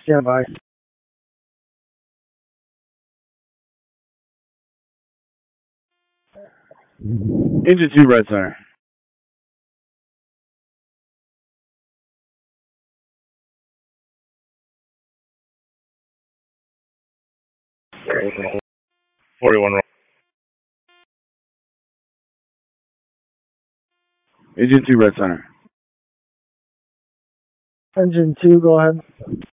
Stand by. Engine 2, Red Center. Okay. 41 wrong. Engine 2, Red Center. Engine 2, go ahead.